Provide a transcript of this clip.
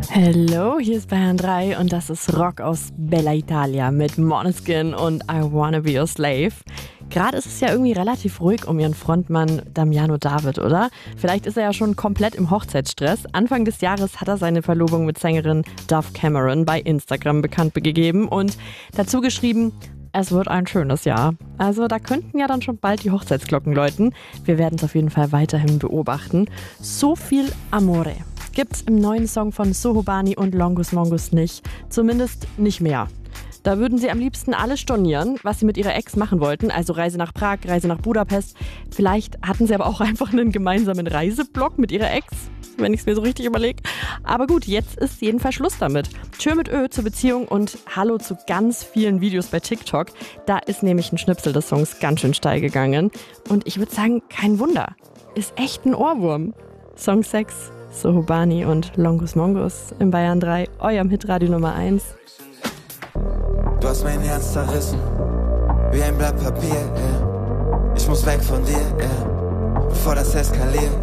Hallo, hier ist Bayern 3 und das ist Rock aus Bella Italia mit Måneskin und I Wanna Be Your Slave. Gerade ist es ja irgendwie relativ ruhig um ihren Frontmann Damiano David, oder? Vielleicht ist er ja schon komplett im Hochzeitsstress. Anfang des Jahres hat er seine Verlobung mit Sängerin Dove Cameron bei Instagram bekannt gegeben und dazu geschrieben: Es wird ein schönes Jahr. Also da könnten ja dann schon bald die Hochzeitsglocken läuten. Wir werden es auf jeden Fall weiterhin beobachten. So viel Amore gibt's im neuen Song von Soho Bani und Longus Mongus nicht. Zumindest nicht mehr. Da würden sie am liebsten alles stornieren, was sie mit ihrer Ex machen wollten. Also Reise nach Prag, Reise nach Budapest. Vielleicht hatten sie aber auch einfach einen gemeinsamen Reiseblock mit ihrer Ex, wenn ich es mir so richtig überlege. Aber gut, jetzt ist jedenfalls Schluss damit. Tschö mit Ö zur Beziehung und Hallo zu ganz vielen Videos bei TikTok. Da ist nämlich ein Schnipsel des Songs ganz schön steil gegangen. Und ich würde sagen, kein Wunder. Ist echt ein Ohrwurm. Song 6, Soho Bani und Longus Mongus im Bayern 3, eurem Hitradio Nummer 1. Du hast mein Herz zerrissen, wie ein Blatt Papier, yeah. Ich muss weg von dir, yeah, bevor das eskaliert.